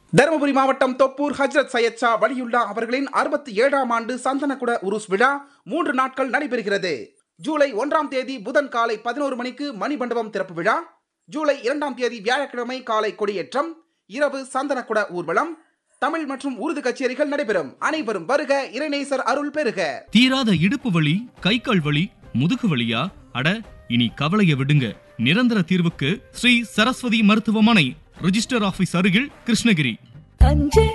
தருமபுரி மாவட்டம் தொப்பூர் ஹஜ்ரத் சையத் ஷா வலியுல்லா அவர்களின் 67ஆம் ஆண்டு சந்தனக்குட உருஸ் விழா 3 நாட்கள் நடைபெறுகிறது. ஜூலை 1ஆம் தேதி புதன் காலை 11 மணிக்கு மணிமண்டபம் திறப்பு விழா, ஜூலை 2ஆம் தேதி வியாழக்கிழமை காலை கொடியேற்றம், இரவு சந்தனக்குட ஊர்வலம், தமிழ் மற்றும் உருது கச்சேரிகள் நடைபெறும். அனைவரும் வருக, இறைநேசர் அருள் பெறுக. தீராத இடுப்பு வலி, கை கால் வலி, முதுகு வலியா? அட, இனி கவலைய விடுங்க. நிரந்தர தீர்வுக்கு ஸ்ரீ சரஸ்வதி மருத்துவமனை, ரிஜிஸ்டர் ஆபீஸ் அருகில், கிருஷ்ணகிரி.